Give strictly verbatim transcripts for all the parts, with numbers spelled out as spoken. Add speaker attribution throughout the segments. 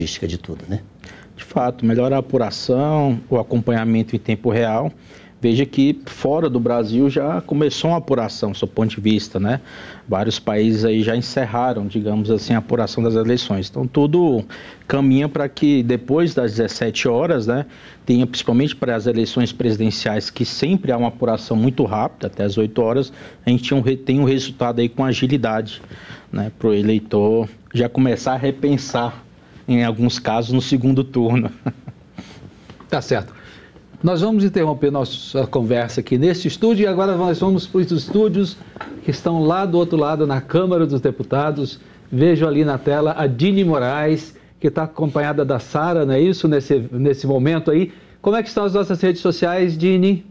Speaker 1: de tudo, né?
Speaker 2: De fato, melhora a apuração, o acompanhamento em tempo real. Veja que fora do Brasil já começou uma apuração, do seu ponto de vista, né? Vários países aí já encerraram, digamos assim, a apuração das eleições. Então, tudo caminha para que depois das dezessete horas, né, tenha, principalmente para as eleições presidenciais, que sempre há uma apuração muito rápida, até as oito horas, a gente tem um resultado aí com agilidade, né, para o eleitor já começar a repensar, em alguns casos, no segundo turno.
Speaker 3: Tá certo. Nós vamos interromper nossa conversa aqui neste estúdio e agora nós vamos para os estúdios que estão lá do outro lado, na Câmara dos Deputados. Vejo ali na tela a Dini Moraes, que está acompanhada da Sara, não é isso, nesse, nesse momento aí. Como é que estão as nossas redes sociais, Dini?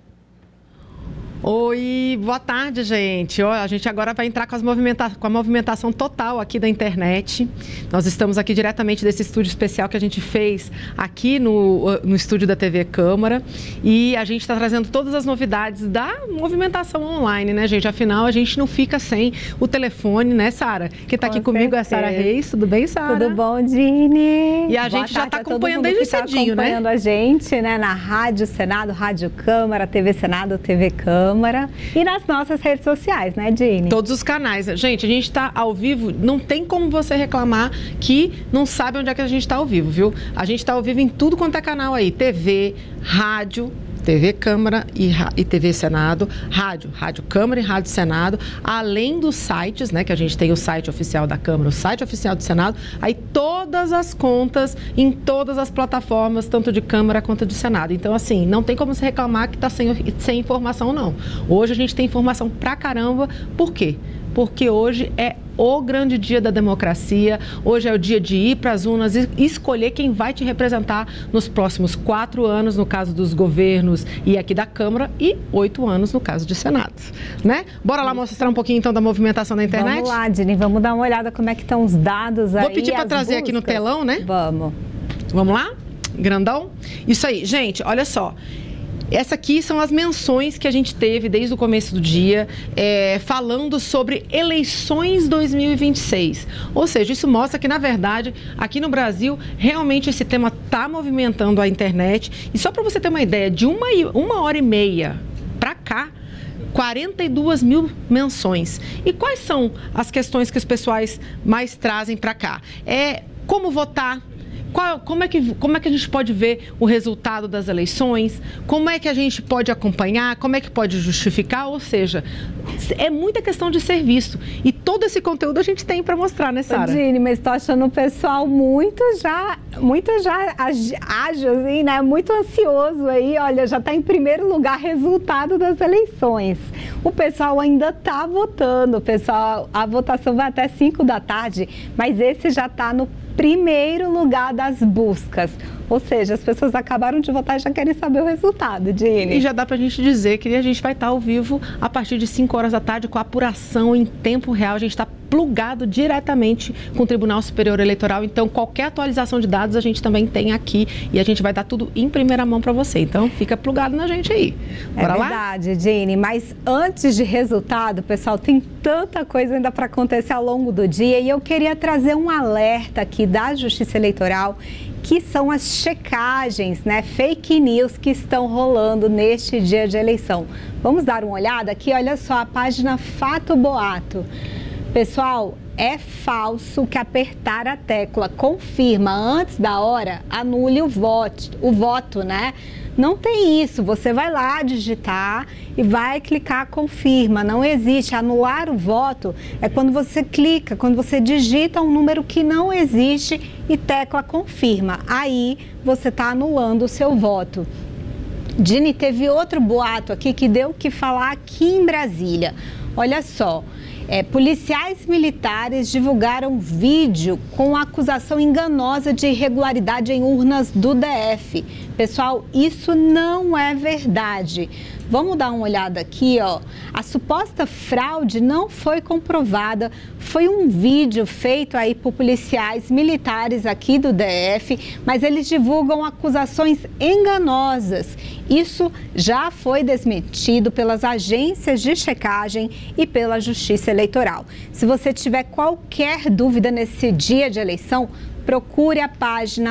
Speaker 4: Oi, boa tarde, gente. Ó, a gente agora vai entrar com, as movimenta... com a movimentação total aqui da internet. Nós estamos aqui diretamente desse estúdio especial que a gente fez aqui no, no estúdio da T V Câmara. E a gente está trazendo todas as novidades da movimentação online, né, gente? Afinal, a gente não fica sem o telefone, né, Sara? Quem está aqui comigo é a Sara Reis. Tudo bem, Sara?
Speaker 5: Tudo bom, Dini?
Speaker 4: E a
Speaker 5: boa
Speaker 4: gente já está
Speaker 5: acompanhando
Speaker 4: acompanhando desde cedinho, né?
Speaker 5: acompanhando a gente, né, na Rádio Senado, Rádio Câmara, T V Senado, T V Câmara. E nas nossas redes sociais, né, Dini?
Speaker 4: Todos os canais. Gente, a gente está ao vivo, não tem como você reclamar que não sabe onde é que a gente está ao vivo, viu? A gente está ao vivo em tudo quanto é canal aí, T V, rádio, T V Câmara e, e T V Senado, rádio, Rádio Câmara e Rádio Senado, além dos sites, né, que a gente tem o site oficial da Câmara, o site oficial do Senado, aí todas as contas em todas as plataformas, tanto de Câmara quanto de Senado. Então, assim, não tem como se reclamar que está sem, sem informação, não. Hoje a gente tem informação pra caramba, por quê? Porque hoje é o grande dia da democracia, hoje é o dia de ir para as urnas e escolher quem vai te representar nos próximos quatro anos, no caso dos governos e aqui da Câmara, e oito anos no caso de Senado, né? Bora lá mostrar um pouquinho então da movimentação da internet?
Speaker 5: Vamos lá, Dini, vamos dar uma olhada como é que estão os dados aí.
Speaker 4: Vou pedir para trazer
Speaker 5: buscas.
Speaker 4: aqui no telão, né?
Speaker 5: Vamos.
Speaker 4: Vamos lá? Grandão? Isso aí, gente, olha só. Essa aqui são as menções que a gente teve desde o começo do dia, é, falando sobre eleições dois mil e vinte e seis. Ou seja, isso mostra que, na verdade, aqui no Brasil, realmente esse tema está movimentando a internet. E só para você ter uma ideia, de uma, uma hora e meia para cá, quarenta e duas mil menções. E quais são as questões que os pessoais mais trazem para cá? É como votar. Qual, como, é que, como é que a gente pode ver o resultado das eleições? Como é que a gente pode acompanhar? Como é que pode justificar? Ou seja, é muita questão de serviço. E todo esse conteúdo a gente tem para mostrar, né, Sara?
Speaker 5: Dini, mas estou achando o pessoal muito já, muito já ágil, assim, né? Muito ansioso aí. Olha, já está em primeiro lugar resultado das eleições. O pessoal ainda está votando. O pessoal, a votação vai até cinco da tarde, mas esse já está no primeiro lugar das buscas. Ou seja, as pessoas acabaram de votar e já querem saber o resultado, Dini.
Speaker 4: E já dá pra gente dizer que a gente vai estar ao vivo a partir de cinco horas da tarde com a apuração em tempo real. A gente está plugado diretamente com o Tribunal Superior Eleitoral. Então, qualquer atualização de dados a gente também tem aqui e a gente vai dar tudo em primeira mão para você. Então, fica plugado na gente aí. Bora lá?
Speaker 5: É verdade, Dini. Mas antes de resultado, pessoal, tem tanta coisa ainda para acontecer ao longo do dia e eu queria trazer um alerta aqui da Justiça Eleitoral, que são as checagens, né, fake news que estão rolando neste dia de eleição. Vamos dar uma olhada aqui, olha só, a página Fato Boato. Pessoal, é falso que apertar a tecla confirma antes da hora anule o voto, o voto, né? Não tem isso, você vai lá digitar e vai clicar confirma, não existe. Anular o voto é quando você clica, quando você digita um número que não existe e tecla confirma, aí você está anulando o seu voto. Dini, teve outro boato aqui que deu o que falar aqui em Brasília, olha só. É, policiais militares divulgaram vídeo com acusação enganosa de irregularidade em urnas do D F. Pessoal, isso não é verdade. Vamos dar uma olhada aqui, ó. A suposta fraude não foi comprovada. Foi um vídeo feito aí por policiais militares aqui do D F, mas eles divulgam acusações enganosas. Isso já foi desmentido pelas agências de checagem e pela Justiça Eleitoral. Se você tiver qualquer dúvida nesse dia de eleição, procure a página